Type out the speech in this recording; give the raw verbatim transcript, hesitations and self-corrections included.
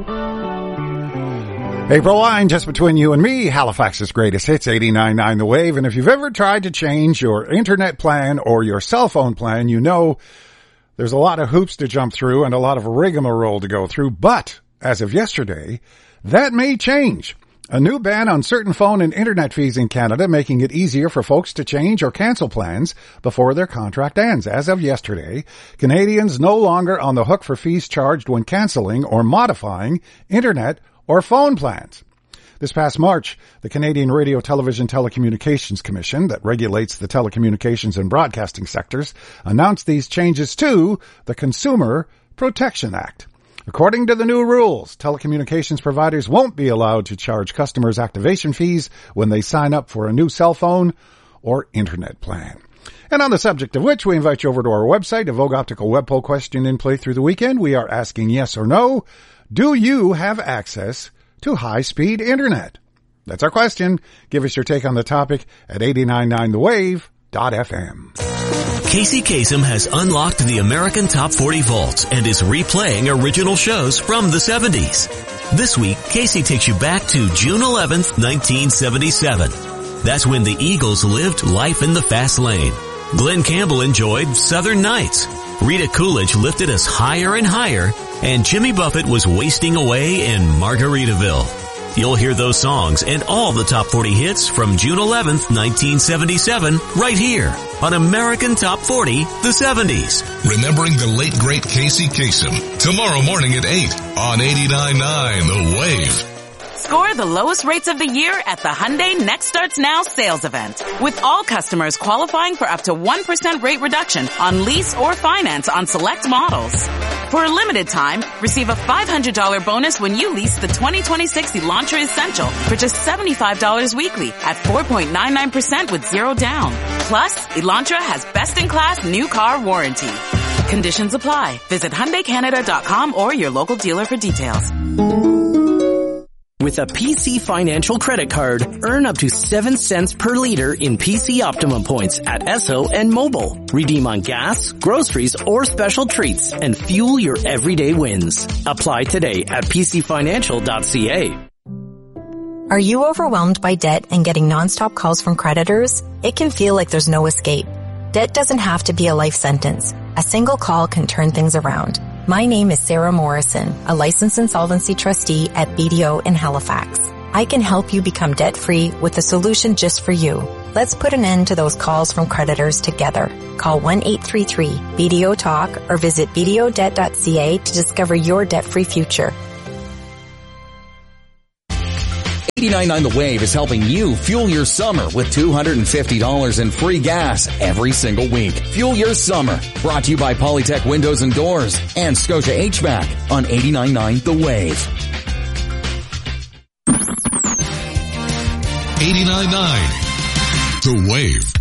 April line, just between you and me, Halifax's greatest hits, eighty-nine point nine The Wave. And if you've ever tried to change your internet plan or your cell phone plan, you know there's a lot of hoops to jump through and a lot of rigmarole to go through. But as of yesterday, that may change. A new ban on certain phone and internet fees in Canada, making it easier for folks to change or cancel plans before their contract ends. As of yesterday, Canadians no longer on the hook for fees charged when canceling or modifying internet or phone plans. This past March, the Canadian Radio, Television, Telecommunications Commission, that regulates the telecommunications and broadcasting sectors, announced these changes to the Consumer Protection Act. According to the new rules, telecommunications providers won't be allowed to charge customers activation fees when they sign up for a new cell phone or internet plan. And on the subject of which, we invite you over to our website, a Vogue Optical web poll question in play through the weekend. We are asking yes or no. Do you have access to high-speed internet? That's our question. Give us your take on the topic at eight nine nine the wave dot f m. Casey Kasem has unlocked the American Top forty Vaults and is replaying original shows from the seventies. This week, Casey takes you back to June eleventh, nineteen seventy-seven. That's when the Eagles lived life in the fast lane. Glenn Campbell enjoyed Southern Nights. Rita Coolidge lifted us higher and higher, and Jimmy Buffett was wasting away in Margaritaville. You'll hear those songs and all the top forty hits from June eleventh, nineteen seventy-seven, right here on American Top forty, the seventies. Remembering the late, great Casey Kasem, tomorrow morning at eight on eighty-nine point nine The Wave. Score the lowest rates of the year at the Hyundai Next Starts Now sales event. With all customers qualifying for up to one percent rate reduction on lease or finance on select models. For a limited time, receive a five hundred dollars bonus when you lease the twenty twenty-six Elantra Essential for just seventy-five dollars weekly at four point nine nine percent with zero down. Plus, Elantra has best-in-class new car warranty. Conditions apply. Visit Hyundai Canada dot com or your local dealer for details. With a P C Financial credit card, earn up to seven cents per liter in P C Optimum points at Esso and Mobile. Redeem on gas, groceries, or special treats and fuel your everyday wins. Apply today at p c financial dot c a. Are you overwhelmed by debt and getting nonstop calls from creditors? It can feel like there's no escape. Debt doesn't have to be a life sentence. A single call can turn things around. My name is Sarah Morrison, a licensed insolvency trustee at B D O in Halifax. I can help you become debt-free with a solution just for you. Let's put an end to those calls from creditors together. Call one eight three three B D O talk or visit b d o debt dot c a to discover your debt-free future. eighty-nine point nine The Wave is helping you fuel your summer with two hundred fifty dollars in free gas every single week. Fuel your summer. Brought to you by Polytech Windows and Doors and Scotia H V A C on eighty-nine point nine The Wave. eighty-nine point nine The Wave.